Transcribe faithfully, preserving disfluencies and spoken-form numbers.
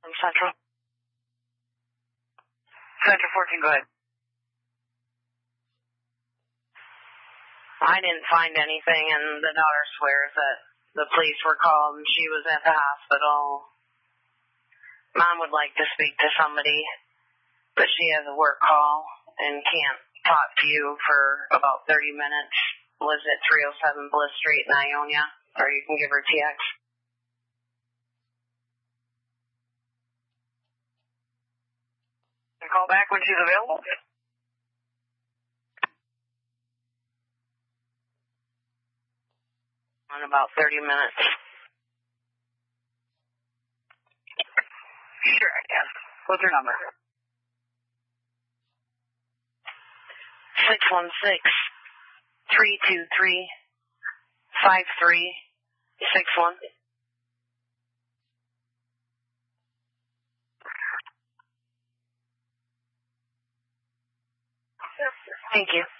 Central. Central fourteen, go ahead. I didn't find anything, and the daughter swears that the police were called and she was at the hospital. Mom would like to speak to somebody, but she has a work call and can't talk to you for about thirty minutes. Lives at three oh seven Bliss Street in Ionia, or you can give her T X. And call back when she's available. In about thirty minutes. Sure, I can. What's her number? six one six, three two three, five three six one. Thank you.